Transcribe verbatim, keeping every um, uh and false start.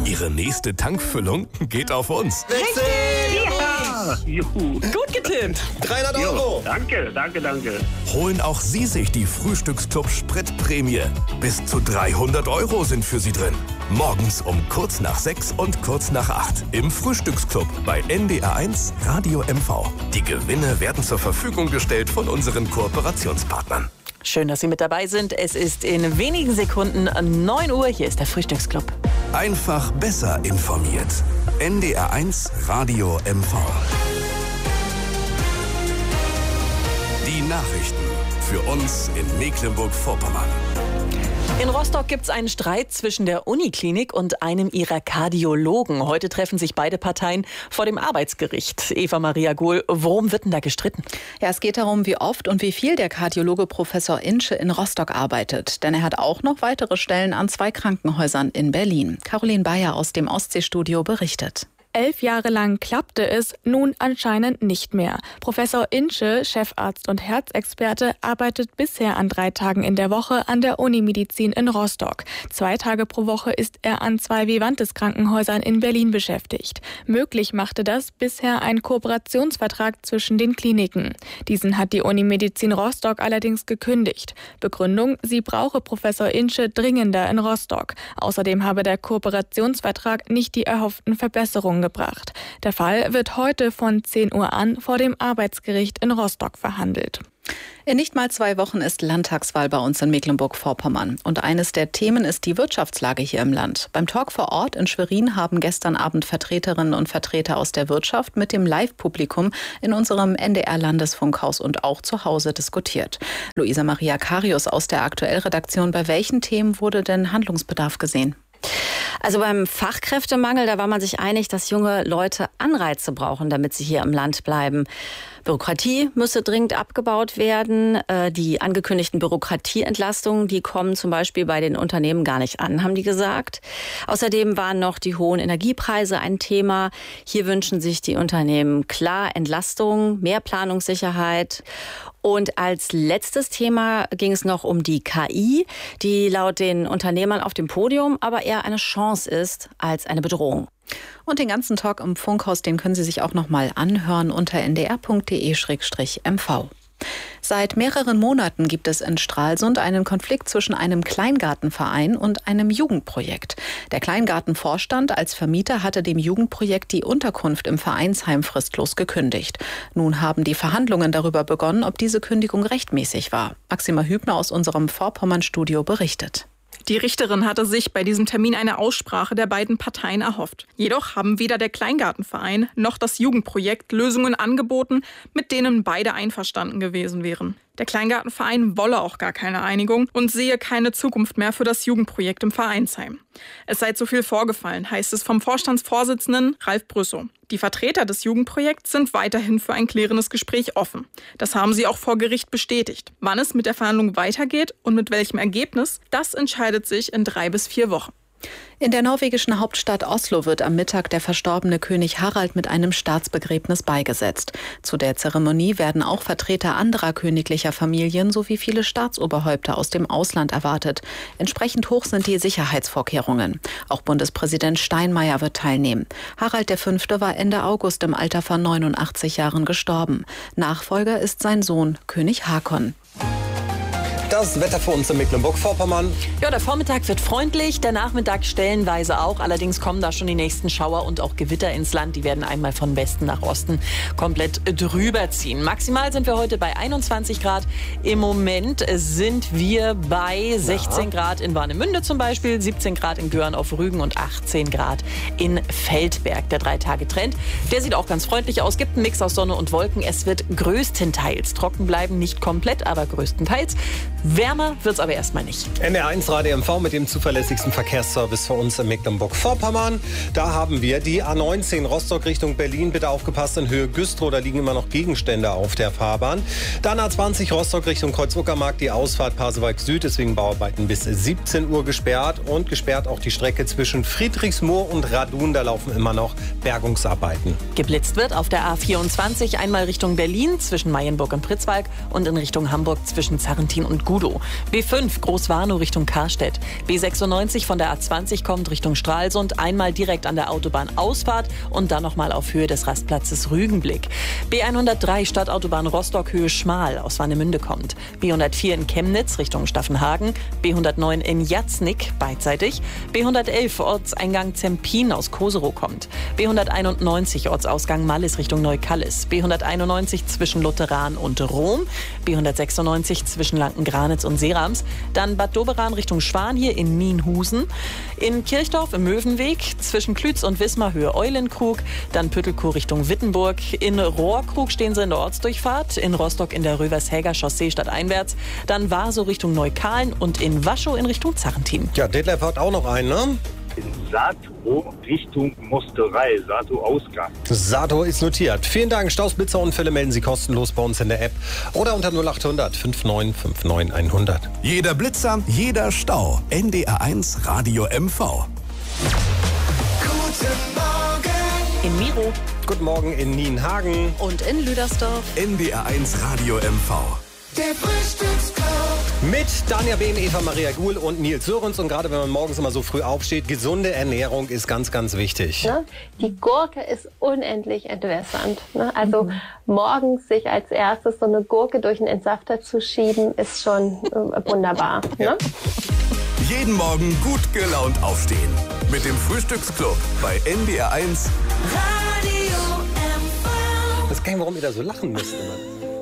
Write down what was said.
Ihre nächste Tankfüllung geht auf uns. Richtig! Ja! Juhu. Gut getippt. dreihundert Euro. Jo, danke, danke, danke. Holen auch Sie sich die Frühstücksclub Spritprämie. Bis zu dreihundert Euro sind für Sie drin. Morgens um kurz nach sechs und kurz nach acht im Frühstücksclub bei N D R eins Radio M V. Die Gewinne werden zur Verfügung gestellt von unseren Kooperationspartnern. Schön, dass Sie mit dabei sind. Es ist in wenigen Sekunden neun Uhr. Hier ist der Frühstücksclub. Einfach besser informiert. N D R eins Radio M V. Die Nachrichten für uns in Mecklenburg-Vorpommern. In Rostock gibt es einen Streit zwischen der Uniklinik und einem ihrer Kardiologen. Heute treffen sich beide Parteien vor dem Arbeitsgericht. Eva Maria Gohl, worum wird denn da gestritten? Ja, es geht darum, wie oft und wie viel der Kardiologe Professor Insche in Rostock arbeitet. Denn er hat auch noch weitere Stellen an zwei Krankenhäusern in Berlin. Caroline Bayer aus dem Ostseestudio berichtet. Elf Jahre lang klappte es, nun anscheinend nicht mehr. Professor Insche, Chefarzt und Herzexperte, arbeitet bisher an drei Tagen in der Woche an der Unimedizin in Rostock. Zwei Tage pro Woche ist er an zwei Vivantes-Krankenhäusern in Berlin beschäftigt. Möglich machte das bisher ein Kooperationsvertrag zwischen den Kliniken. Diesen hat die Unimedizin Rostock allerdings gekündigt. Begründung, sie brauche Professor Insche dringender in Rostock. Außerdem habe der Kooperationsvertrag nicht die erhofften Verbesserungen gebracht. Der Fall wird heute von zehn Uhr an vor dem Arbeitsgericht in Rostock verhandelt. In nicht mal zwei Wochen ist Landtagswahl bei uns in Mecklenburg-Vorpommern. Und eines der Themen ist die Wirtschaftslage hier im Land. Beim Talk vor Ort in Schwerin haben gestern Abend Vertreterinnen und Vertreter aus der Wirtschaft mit dem Live-Publikum in unserem N D R-Landesfunkhaus und auch zu Hause diskutiert. Luisa Maria Karius aus der Aktuell-Redaktion. Bei welchen Themen wurde denn Handlungsbedarf gesehen? Also beim Fachkräftemangel, da war man sich einig, dass junge Leute Anreize brauchen, damit sie hier im Land bleiben. Bürokratie müsse dringend abgebaut werden. Die angekündigten Bürokratieentlastungen, die kommen zum Beispiel bei den Unternehmen gar nicht an, haben die gesagt. Außerdem waren noch die hohen Energiepreise ein Thema. Hier wünschen sich die Unternehmen klar Entlastung, mehr Planungssicherheit. Und als letztes Thema ging es noch um die K I, die laut den Unternehmern auf dem Podium aber eher eine Chance ist als eine Bedrohung. Und den ganzen Talk im Funkhaus, den können Sie sich auch noch mal anhören unter n d r punkt d e slash m v. Seit mehreren Monaten gibt es in Stralsund einen Konflikt zwischen einem Kleingartenverein und einem Jugendprojekt. Der Kleingartenvorstand als Vermieter hatte dem Jugendprojekt die Unterkunft im Vereinsheim fristlos gekündigt. Nun haben die Verhandlungen darüber begonnen, ob diese Kündigung rechtmäßig war. Maxima Hübner aus unserem Vorpommern-Studio berichtet. Die Richterin hatte sich bei diesem Termin eine Aussprache der beiden Parteien erhofft. Jedoch haben weder der Kleingartenverein noch das Jugendprojekt Lösungen angeboten, mit denen beide einverstanden gewesen wären. Der Kleingartenverein wolle auch gar keine Einigung und sehe keine Zukunft mehr für das Jugendprojekt im Vereinsheim. Es sei zu viel vorgefallen, heißt es vom Vorstandsvorsitzenden Ralf Brüssow. Die Vertreter des Jugendprojekts sind weiterhin für ein klärendes Gespräch offen. Das haben sie auch vor Gericht bestätigt. Wann es mit der Verhandlung weitergeht und mit welchem Ergebnis, das entscheidet sich in drei bis vier Wochen. In der norwegischen Hauptstadt Oslo wird am Mittag der verstorbene König Harald mit einem Staatsbegräbnis beigesetzt. Zu der Zeremonie werden auch Vertreter anderer königlicher Familien sowie viele Staatsoberhäupter aus dem Ausland erwartet. Entsprechend hoch sind die Sicherheitsvorkehrungen. Auch Bundespräsident Steinmeier wird teilnehmen. Harald der Fünfte war Ende August im Alter von neunundachtzig Jahren gestorben. Nachfolger ist sein Sohn König Haakon. Das Wetter für uns in Mecklenburg-Vorpommern. Ja, der Vormittag wird freundlich, der Nachmittag stellenweise auch. Allerdings kommen da schon die nächsten Schauer und auch Gewitter ins Land. Die werden einmal von Westen nach Osten komplett drüber ziehen. Maximal sind wir heute bei einundzwanzig Grad. Im Moment sind wir bei sechzehn Grad in Warnemünde zum Beispiel, siebzehn Grad in Göhren auf Rügen und achtzehn Grad in Feldberg. Der Drei-Tage-Trend, der sieht auch ganz freundlich aus. Gibt einen Mix aus Sonne und Wolken. Es wird größtenteils trocken bleiben, nicht komplett, aber größtenteils. Wärmer wird's aber erstmal nicht. N D R eins Radio M V mit dem zuverlässigsten Verkehrsservice für uns in Mecklenburg-Vorpommern. Da haben wir die A neunzehn Rostock Richtung Berlin. Bitte aufgepasst, in Höhe Güstrow, da liegen immer noch Gegenstände auf der Fahrbahn. Dann A zwanzig Rostock Richtung Kreuz-Uckermark, die Ausfahrt Pasewalk Süd, deswegen Bauarbeiten bis siebzehn Uhr gesperrt. Und gesperrt auch die Strecke zwischen Friedrichsmoor und Radun, da laufen immer noch Bergungsarbeiten. Geblitzt wird auf der A vierundzwanzig einmal Richtung Berlin zwischen Mayenburg und Pritzwalk und in Richtung Hamburg zwischen Zarrentin und Gut. Gudow. B fünf Großwarnow Richtung Karstedt. B sechsundneunzig von der A zwanzig kommt Richtung Stralsund, einmal direkt an der Autobahnausfahrt und dann nochmal auf Höhe des Rastplatzes Rügenblick. B hundertdrei Stadtautobahn Rostock Höhe Schmal aus Warnemünde kommt. B hundertvier in Chemnitz Richtung Staffenhagen. B hundertneun in Jatznick beidseitig. B hundertelf Ortseingang Zempin aus Koserow kommt. B hunderteinundneunzig Ortsausgang Mallis Richtung Neukallis. B hunderteinundneunzig zwischen Lutheran und Rom. B hundertsechsundneunzig zwischen Lankengranitz und Serams. Dann Bad Doberan Richtung Schwan hier in Nienhusen. In Kirchdorf im Möwenweg zwischen Klütz und Wismar Höhe Eulenkrug. Dann Püttelkow Richtung Wittenburg. In Rohrkrug stehen sie in der Ortsdurchfahrt. In Rostock in der Rövershäger Chaussee stadteinwärts. Dann Warsow Richtung Neukahlen und in Waschow in Richtung Zarrentin. Ja, Detlef hat auch noch einen, ne? In Sato Richtung Mosterei, Sato-Ausgang. Sato ist notiert. Vielen Dank. Staus, Blitzer-Unfälle melden Sie kostenlos bei uns in der App oder unter null achthundert fünfundneunzig neunundfünfzig hundert. Jeder Blitzer, jeder Stau. N D R eins Radio M V. Guten Morgen. In Miro. Guten Morgen in Nienhagen. Und in Lüdersdorf. N D R eins Radio M V. Der Frühstücksclub. Mit Danja Behm, Eva Maria Guhl und Nils Sörens. Und gerade wenn man morgens immer so früh aufsteht, gesunde Ernährung ist ganz, ganz wichtig. Ne? Die Gurke ist unendlich entwässernd. Ne? Also mhm. morgens sich als erstes so eine Gurke durch einen Entsafter zu schieben, ist schon äh, wunderbar. Ja. Ne? Jeden Morgen gut gelaunt aufstehen. Mit dem Frühstücksclub bei N D R eins. Radio M V. Das kann ich, warum ihr da so lachen müsst immer.